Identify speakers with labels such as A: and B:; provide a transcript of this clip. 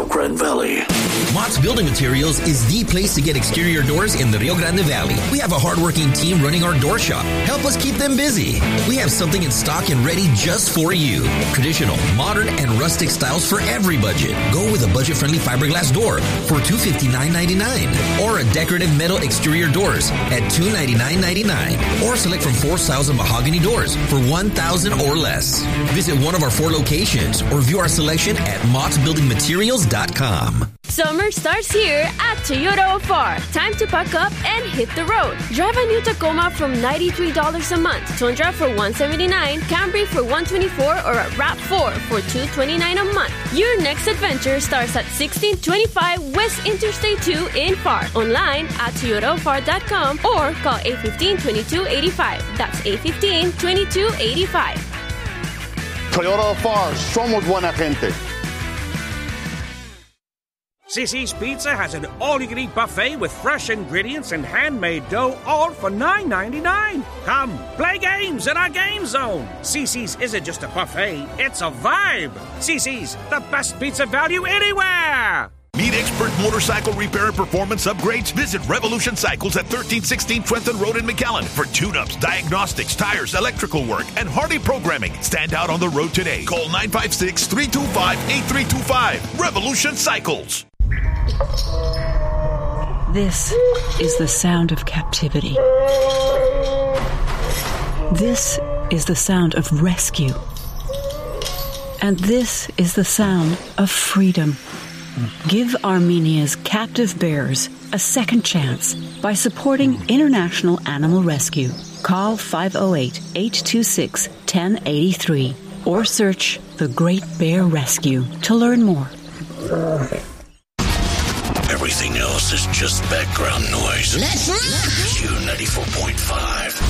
A: Rio Grande Valley.
B: Mott's Building Materials is the place to get exterior doors in the Rio Grande Valley. We have a hardworking team running our door shop. Help us keep them busy. We have something in stock and ready just for you. Traditional, modern, and rustic styles for every budget. Go with a budget-friendly fiberglass door for $259.99, or a decorative metal exterior doors at $299.99, or select from 4 styles of mahogany doors for $1,000 or less. Visit one of our 4 locations or view our selection at mottbuildingmaterials.com.
C: Summer starts here at Toyota Ofar. Time to pack up and hit the road. Drive a new Tacoma from $93 a month, Tundra for $179, Camry for $124, or a RAV4 for $229 a month. Your next adventure starts at 1625 West Interstate 2 in FAR. Online at toyotaofar.com or call 815-2285. That's 815-2285.
D: Toyota Ofar, somos buena gente.
E: Sissy's Pizza has an all-you-can-eat buffet with fresh ingredients and handmade dough, all for $9.99. Come, play games in our game zone. Sissy's isn't just a buffet, it's a vibe. Sissy's, the best pizza value anywhere.
F: Need expert motorcycle repair and performance upgrades? Visit Revolution Cycles at 1316 Trenton Road in McAllen for tune-ups, diagnostics, tires, electrical work, and Hardy programming. Stand out on the road today. Call 956-325-8325. Revolution Cycles.
G: This is the sound of captivity. This is the sound of rescue. And this is the sound of freedom. Give Armenia's captive bears a second chance by supporting International Animal Rescue. Call 508-826-1083 or search The Great Bear Rescue to learn more.
A: Everything else is just background noise. Let's rock! Q94.5.